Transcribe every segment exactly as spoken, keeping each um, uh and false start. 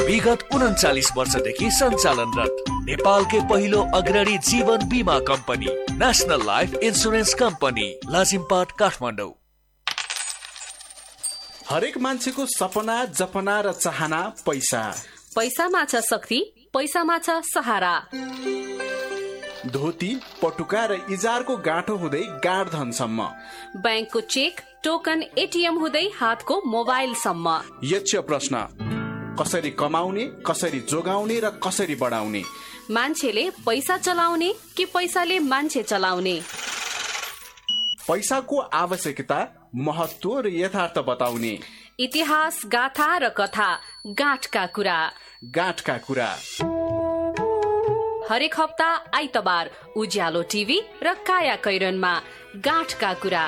विगत उन्चालिस वर्षदेखि सञ्चालनरत नेपालकै पहिलो अग्रणी जीवन बीमा company national life insurance company Lazimpat Kathmandu. हरेक मान्छेको सपना जपना र चाहना पैसा। पैसामा छ शक्ति, पैसामा छ सहारा। धोती पटुका र इजारको गाँठो हुँदै गाँड धनसम्म, ब्याङ्कको चेक टोकन एटिएम हुँदै हातको मोबाइलसम्म। यक्ष प्रश्न, कसरी कमाउने, कसरी जोगाउने र कसरी बढाउने? मान्छेले पैसा चलाउने कि पैसाले मान्छे चलाउने? पैसाको आवश्यकता, महत्व र यथार्थ बताउने। इतिहास, गाथा र कथा, गाँठका कुरा। गाँठका कुरा हरेक हप्ता आइतबार उज्यालो टिभी र काया कैरनमा गाँठका कुरा।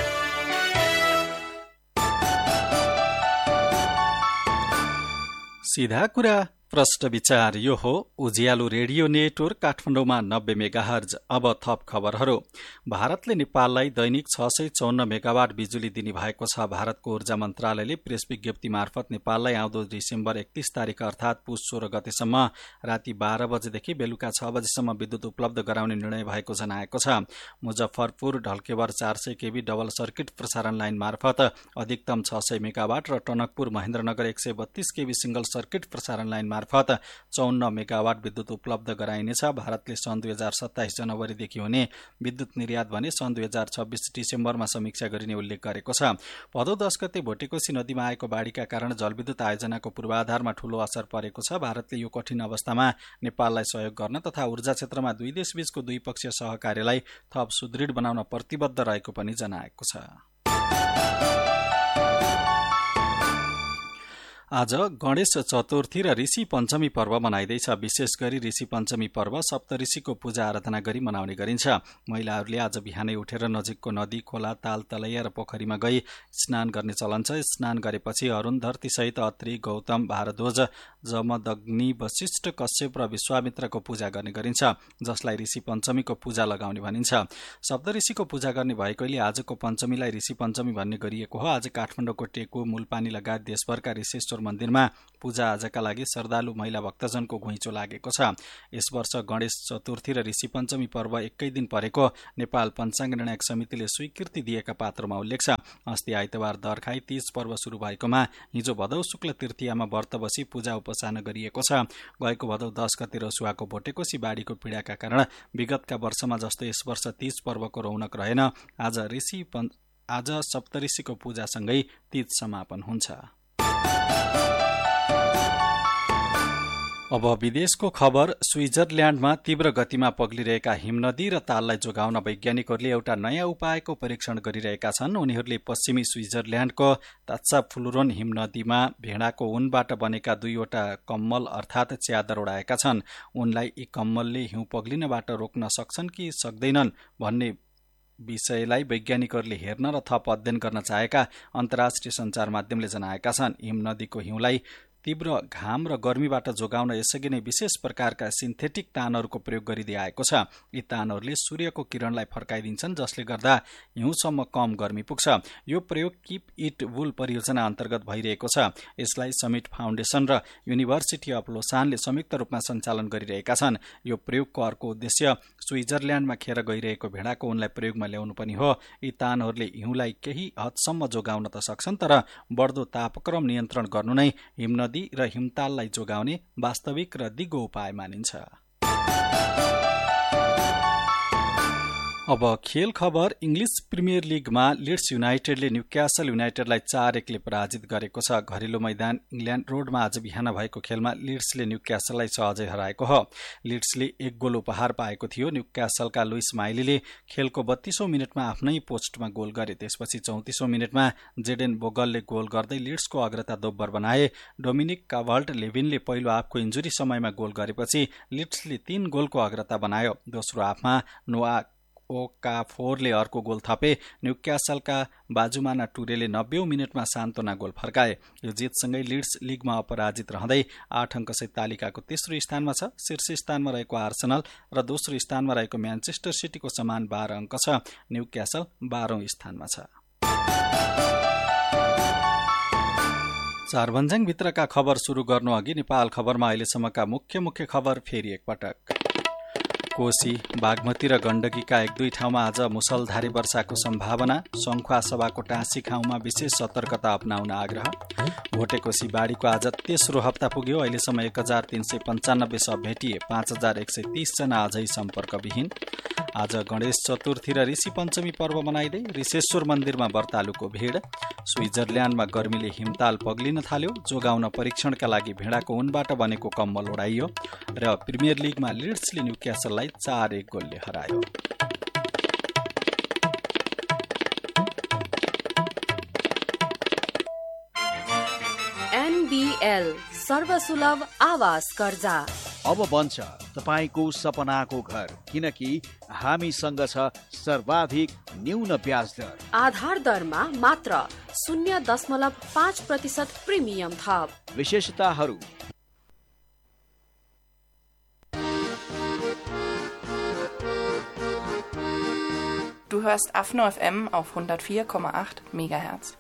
सीधा कुरा प्रष्ट विचार। यो हो उज्यालो रेडियो नेटवर्क काठमाडौँमा नब्बे मेगाहर्ज। अब थप खबरहरू। भारतले नेपाललाई दैनिक छ सय चौन्न मेगावाट बिजुली दिने भएको छ। भारतको ऊर्जा मन्त्रालयले प्रेस विज्ञप्ति मार्फत नेपाललाई आउँदो डिसेम्बर एकतीस तारिक अर्थात पुस सोह्र गतेसम्म राति बाह्र बजेदेखि बेलुका छ बजेसम्म विद्युत उपलब्ध गराउने निर्णय भएको जनाएको छ। मुजफ्फरपुर ढल्केवर चार सय केबी डबल सर्किट प्रसारण लाइन मार्फत अधिकतम छ सय मेगावाट र टनकपुर महेन्द्रनगर एक सय बत्तीस केबी सिंगल सर्किट प्रसारण लाइन मार्फत चौन्न मेगावाट विद्युत उपलब्ध गराइनेछ। भारतले सन् दुई हजार सत्ताइस जनवरीदेखि हुने विद्युत निर्यात भने सन् दुई हजार छब्बीस डिसेम्बरमा समीक्षा गरिने उल्लेख गरेको छ। भदौ दस गते भोटेकोशी नदीमा आएको बाढ़ीका कारण जलविद्युत आयोजनाको पूर्वाधारमा ठूलो असर परेको छ। भारतले यो कठिन अवस्थामा नेपाललाई सहयोग गर्न तथा ऊर्जा क्षेत्रमा दुई देशबीचको द्विपक्षीय सहकार्यलाई थप सुदृढ बनाउन प्रतिबद्ध रहेको पनि जनाएको छ। आज गणेश चतुर्थी र ऋषि पञ्चमी पर्व मनाइँदैछ। विशेष गरी ऋषि पञ्चमी पर्व सप्तऋषिको पूजा आराधना गरी मनाउने गरिन्छ। महिलाहरूले आज बिहानै उठेर नजिकको नदी, खोला, ताल, तलैया र पोखरीमा गई स्नान गर्ने चलन छ। स्नान गरेपछि अरुण, धरती सहित अत्रि, गौतम, भारद्वाज, जमदग्नि, वशिष्ठ, कश्यप र विश्वामित्रको पूजा गर्ने गरिन्छ, जसलाई ऋषि पञ्चमीको पूजा लगाउने भनिन्छ। सप्तऋषिको पूजा गर्ने भएकोले आजको पञ्चमीलाई ऋषि पञ्चमी भन्ने गरिएको हो। आज काठमाडौँको टेकु, मूलपानी लगायत देशभरका ऋषेश्वर मन्दिरमा पूजा आजका लागि श्रद्धालु महिला भक्तजनको घुइँचो लागेको छ। यस वर्ष गणेश चतुर्थी र ऋषि पञ्चमी पर्व एकै दिन परेको नेपाल पञ्चाङ्ग निर्णायक समितिले स्वीकृति दिएका पात्रमा उल्लेख छ। अस्ति आइतबार दर्खाई तीज पर्व शुरू भएकोमा हिजो भदौ शुक्ल तृतीयामा व्रत बसी पूजा उपासना गरिएको छ। गएको भदौ दस गते रसुवाको भोटेकोशी बाढ़ीको पीड़ाका कारण विगतका वर्षमा जस्तो यस वर्ष तीज पर्वको रौनक रहेन। आज ऋषि आज सप्तऋषिको पूजासँगै तीज समापन हुन्छ। अब विदेशको खबर। स्विजरल्याण्डमा तीव्र गतिमा पग्लिरहेका हिमनदी र ताललाई जोगाउन वैज्ञानिकहरूले एउटा नयाँ उपायको परीक्षण गरिरहेका छन्। उनीहरूले पश्चिमी स्विजरल्याण्डको तात्सा फ्लुरोन हिमनदीमा भेडाको ऊनबाट बनेका दुईवटा कम्मल अर्थात च्यादर उडाएका छन्। उनलाई यी कम्मलले हिउँ पग्लिनबाट रोक्न सक्छन् कि सक्दैनन् भन्ने विषयलाई वैज्ञानिकहरूले हेर्न र थप अध्ययन गर्न चाहेका अन्तर्राष्ट्रिय सञ्चार माध्यमले जनाएका छन्। हिमनदीको हिउँलाई तीव्र घाम र गर्मीबाट जोगाउन यसअघि नै विशेष प्रकारका सिन्थेटिक तानहरूको प्रयोग गरिदिएको छ। यी तानहरूले सूर्यको किरणलाई फर्काइदिन्छन्, जसले गर्दा हिउँसम्म कम गर्मी पुग्छ। यो प्रयोग किप इट वुल परियोजना अन्तर्गत भइरहेको छ। यसलाई समिट फाउन्डेसन र युनिभर्सिटी अफ लोसानले संयुक्त रूपमा सञ्चालन गरिरहेका छन्। यो प्रयोगको अर्को उद्देश्य स्विजरल्याण्डमा खेर गइरहेको भेडाको उनलाई प्रयोगमा ल्याउनु पनि हो। यी तानहरूले हिउँलाई केही हदसम्म जोगाउन त सक्छन्, तर बढ्दो तापक्रम नियन्त्रण गर्नु नै हिमनदी र हिमताललाई जोगाउने वास्तविक र दिगो उपाय मानिन्छ। अब खेल खबर। इङ्ग्लिस प्रिमियर लिगमा लिड्स युनाइटेडले न्युक्यासल युनाइटेडलाई चार एकले पराजित गरेको छ। घरेलु मैदान इङ्ल्यान्ड रोडमा आज बिहान भएको खेलमा लिड्सले न्युक्यासललाई सहजै हराएको हो। लिड्सले एक गोल उपहार पाएको थियो। न्युक्यासलका लुइस माइलीले खेलको बत्तीसौं मिनटमा आफ्नै पोस्टमा गोल गरे। त्यसपछि चौतिसौं मिनटमा जेडेन बोगलले गोल गर्दै लिड्सको अग्रता दोब्बर बनाए। डोमिनिक काभल्ट लेभिनले पहिलो हाफको इन्जुरी समयमा गोल गरेपछि लिड्सले तीन गोलको अग्रता बनायो। दोस्रो हाफमा नोआ ओकाफोरले अर्को गोल थपे। न्युक्यासलका बाजुमाना टुरेले नब्बेौं मिनटमा सान्तोना गोल फर्काए। यो जितसँगै लिड्स लिगमा अपराजित रहँदै आठ अङ्कसहित तालिकाको तेस्रो स्थानमा छ। शीर्ष स्थानमा रहेको आर्सेनल र दोस्रो स्थानमा रहेको म्यानचेस्टर सिटीको समान बाह्र अङ्क छ। न्युक्यासल बाह्रौं स्थानमा छ। चारभन्ज्याङ भित्रका खबर सुरु गर्नु अघि नेपाल खबरमा अहिलेसम्मका मुख्य मुख्य खबर फेरि एकपटक। कोशी, बागमती र गण्डकीका एक दुई ठाउँमा आज मुसलधारे वर्षाको सम्भावना। सङ्खुवा सभाको टाँसी खाउँमा विशेष सतर्कता अपनाउन आग्रह। भोटेकोशी बाढीको आज तेस्रो हप्ता पुग्यो। अहिलेसम्म एक हजार तीन सय पञ्चानब्बे शव भेटिए, पाँच हजार एक सय तीस जना अझै सम्पर्कविहीन। आज गणेश चतुर्थी र ऋषि पञ्चमी पर्व मनाइँदै ऋषेश्वर मन्दिरमा व्रतालुको भिड। स्विजरल्याण्डमा गर्मीले हिमताल पग्लिन थाल्यो। जोगाउन परीक्षणका लागि भेडाको ऊनबाट बनेको कम्बल ओढाइयो। र प्रिमियर लिगमा लिड्सले न्युक्यासललाई चार एक गोलले हरायो। एनबीएल सर्वसुलभ आवास कर्जा अब बन्छ तपाईको सपनाको घर, किनकि हामीसँग छ सर्वाधिक न्यून ब्याज दर। आधार दरमा मात्र शून्य दशमलव पाँच प्रतिशत प्रिमियम थप। विशेषताहरू Du hörst Afno F M auf hundertvier Komma acht Megahertz.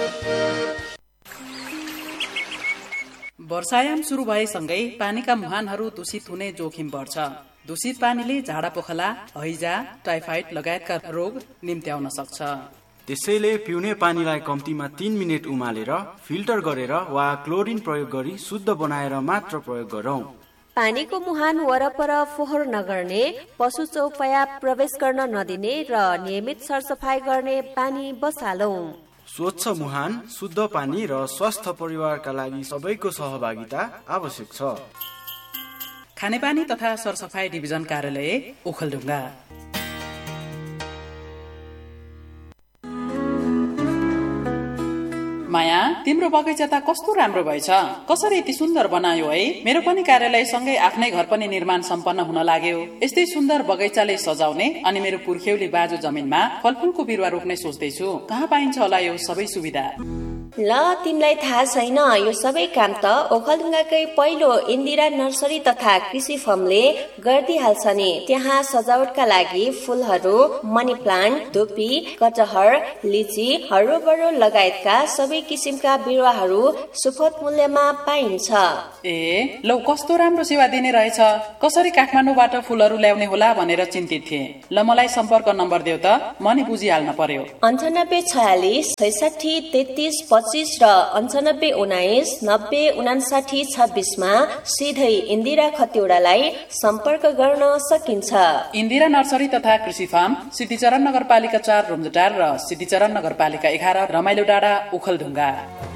वर्षायाम सुरु भएसँगै पानीका मुहानहरू दूषित हुने जोखिम बढ्छ। दूषित पानीले झाडा पोखला, हैजा, टाइफाइड लगायतका रोग निम्त्याउन सक्छ। त्यसैले पिउने पानीलाई कम्तीमा तीन मिनट उमालेर फिल्टर गरेर वा क्लोरिन प्रयोग गरी शुद्ध बनाएर मात्र प्रयोग गरौं। पानीको मुहान वरपर फोहोर नगर्ने, पशु चौपाया प्रवेश गर्न नदिने र नियमित सरसफाई गर्ने पानी बसालौं। स्वच्छ मुहान, शुद्ध पानी र स्वस्थ परिवारका लागि सबैको सहभागिता आवश्यक छ। खानेपानी तथा सरसफाई डिभिजन कार्यालय ओखलढुङ्गा। माया, तिम्रो बगैँचा त कस्तो राम्रो भएछ, कसरी यति सुन्दर बनायो है। मेरो पनि कार्यालय सँगै आफ्नै घर पनि निर्माण सम्पन्न हुन लाग्यो। यस्तै सुन्दर बगैँचाले सजाउने अनि मेरो पुर्ख्यौली बाजु जमिनमा फलफुलको बिरुवा रोप्ने सोच्दैछु। कहाँ पाइन्छ होला यो सबै सुविधा? ल, तिमीलाई थाहा छैन, यो सबै काम त ओखलढुङ्गाकै पहिलो इन्दिरा नर्सरी तथा कृषि फर्मले गरिदिइहाल्छ नि। त्यहाँ सजावटका लागि फूलहरू, मनी प्लान्ट, धुपी, कटहर, लिची, हरुबरु लगायतका सबै किसिमका बिरुवाहरू सुपथ मूल्यमा पाइन्छ। ए लौ, कस्तो राम्रो सेवा दिने रहेछ। कसरी काठमाडौँबाट फूलहरू ल्याउने होला भनेर चिन्तित थिए। ल, मलाई सम्पर्क नम्बर देऊ त, म नि बुझिहाल्न पर्यो। अन्ठानब्बे छयालिस छैसठी तेत्तिस पच्चिस र अन्ठानब्बे उन्नाइस नब्बे उनासाठी छब्बिसमा सिधै इन्दिरा खतिवड़ालाई सम्पर्क गर्न सकिन्छ। इन्दिरा नर्सरी तथा कृषि फार्म, सिद्धिचरण नगरपालिका चार रुम्जुटार र सिद्धिचरण नगरपालिका एघार रमाइलो डाँडा ओखलढुङ्गा।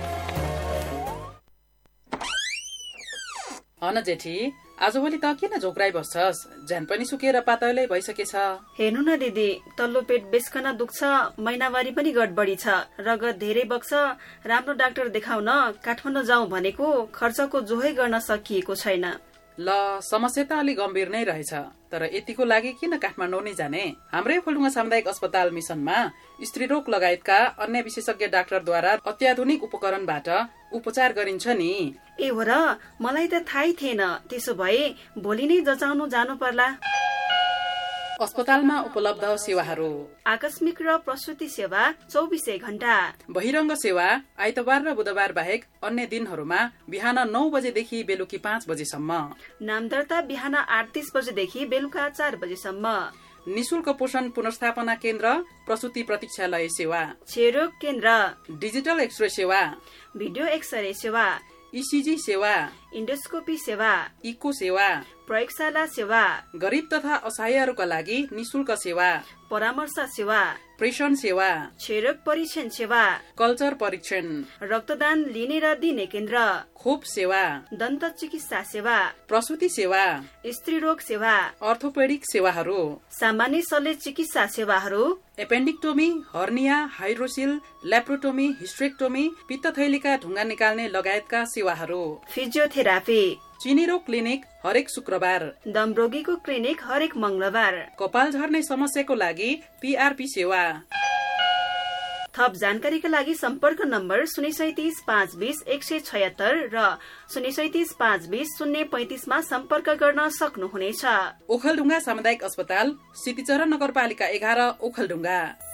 अन जेठी, आजभोलि त किन झोक्राइ बस्छस्? झ्यान पनि सुकेर पातलै भइसकेछ। हेर्नु न दिदी, तल्लो पेट बेसकन दुख्छ, महिनावारी पनि गडबडी छ, रगत धेरै बग्छ। राम्रो डाक्टर देखाउन काठमाडौँ जाउँ भनेको खर्चको जोहै गर्न सकिएको छैन। ल, समस्या त अलि गम्भीर नै रहेछ, तर यतिको लागि किन काठमाडौँ नै जाने? हाम्रै ओखलढुङ्गा सामुदायिक अस्पताल मिसनमा स्त्रीरोग लगायतका अन्य विशेषज्ञ डाक्टरद्वारा अत्याधुनिक उपकरणबाट उपचार गरिन्छ नि। ए हो र, मलाई त थाहै थिएन। त्यसो भए भोलि नै जचाउनु जानु पर्ला। अस्पतालमा उपलब्ध सेवाहरू: आकस्मिक र प्रसुति सेवा चौबिसै घण्टा, बहिरङ्ग सेवा आइतबार र बुधबार बाहेक अन्य दिनहरूमा बिहान नौ बजेदेखि बेलुकी पाँच बजेसम्म, नामदर्ता बिहान आठ तीस बजेदेखि बेलुका चार बजेसम्म, निशुल्क पोषण पुनर्स्थापना केन्द्र, प्रसुति प्रतीक्षालय सेवा, क्षयरोग केन्द्र, डिजिटल एक्सरे सेवा, भिडियो एक्सरे सेवा, इसिजी सेवा, इन्डोस्कोपी सेवा, इको सेवा, प्रयोगशाला सेवा, गरिब तथा असहायहरूका लागि निशुल्क सेवा, परामर्श सेवा, प्रेषण सेवा, क्षयरोग परीक्षण सेवा, कल्चर परीक्षण, रक्तदान लिने र दिने केन्द्र, खोप सेवा, दन्त चिकित्सा सेवा, प्रसुति सेवा, स्त्री रोग सेवा, अर्थोपेडिक सेवाहरू, सामान्य शल्य चिकित्सा सेवाहरू, एपेन्डिक्टोमी, हर्निया, हाइड्रोसिल, ल्याप्रोटोमी, हिस्ट्रेक्टोमी, पित्तथैलीका ढुङ्गा निकाल्ने लगायतका सेवाहरू, फिजियोथेरापी, चिनी रोग क्लिनिक हरेक शुक्रबार, दम रोगीको क्लिनिक हरेक मंगलबार, कपाल झर्ने समस्याको लागि पीआरपी सेवा। थप जानकारीका लागि सम्पर्क नम्बर शून्य सैतिस पाँच बीस एक सय छयत्तर र शून्य सैतिस पाँच बीस शून्य पैंतिसमा सम्पर्क गर्न सक्नुहुनेछ। ओखलढुङ्गा सामुदायिक अस्पताल, सिद्धिचरण नगरपालिका एघार ओखलढुङ्गा।